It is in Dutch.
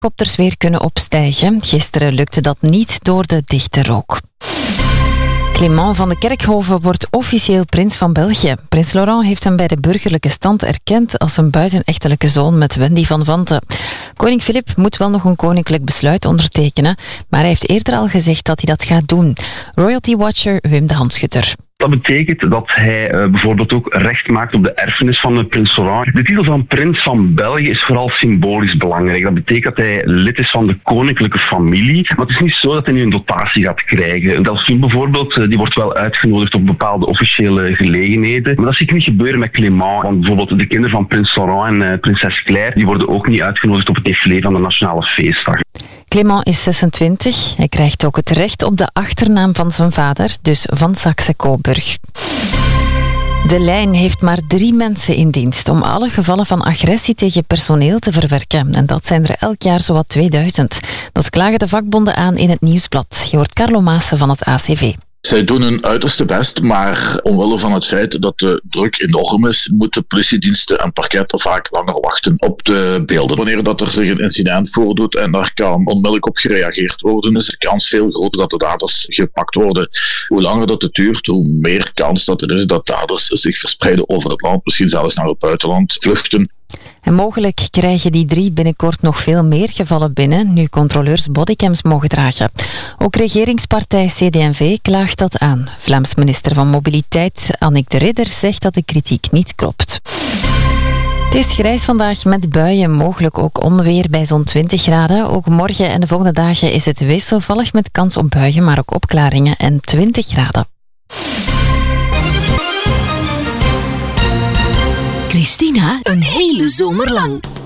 helikopters weer kunnen opstijgen. Gisteren lukte dat niet door de dichte rook. Clément van de Kerkhoven wordt officieel prins van België. Prins Laurent heeft hem bij de burgerlijke stand erkend als een buitenechtelijke zoon met Wendy van Vanten. Koning Filip moet wel nog een koninklijk besluit ondertekenen, maar hij heeft eerder al gezegd dat hij dat gaat doen. Royalty Watcher Wim de Handschutter. Dat betekent dat hij bijvoorbeeld ook recht maakt op de erfenis van prins Laurent. De titel van prins van België is vooral symbolisch belangrijk. Dat betekent dat hij lid is van de koninklijke familie. Maar het is niet zo dat hij nu een dotatie gaat krijgen. Delphine bijvoorbeeld, die wordt wel uitgenodigd op bepaalde officiële gelegenheden. Maar dat zie ik niet gebeuren met Clément. Want bijvoorbeeld de kinderen van prins Laurent en prinses Claire, die worden ook niet uitgenodigd op het défilé van de Nationale Feestdag. Clément is 26. Hij krijgt ook het recht op de achternaam van zijn vader, dus van Saxe-Coburg. De lijn heeft maar 3 mensen in dienst om alle gevallen van agressie tegen personeel te verwerken. En dat zijn er elk jaar zowat 2000. Dat klagen de vakbonden aan in het Nieuwsblad. Je hoort Carlo Maassen van het ACV. Zij doen hun uiterste best, maar omwille van het feit dat de druk enorm is, moeten politiediensten en parketten vaak langer wachten op de beelden. Wanneer dat er zich een incident voordoet en daar kan onmiddellijk op gereageerd worden, is de kans veel groter dat de daders gepakt worden. Hoe langer dat het duurt, hoe meer kans dat er is dat daders zich verspreiden over het land, misschien zelfs naar het buitenland vluchten. En mogelijk krijgen die 3 binnenkort nog veel meer gevallen binnen, nu controleurs bodycams mogen dragen. Ook regeringspartij CD&V klaagt dat aan. Vlaams minister van Mobiliteit Annick de Ridder zegt dat de kritiek niet klopt. Het is grijs vandaag met buien, mogelijk ook onweer bij zo'n 20 graden. Ook morgen en de volgende dagen is het wisselvallig met kans op buien, maar ook opklaringen en 20 graden. Christina, een hele zomer lang.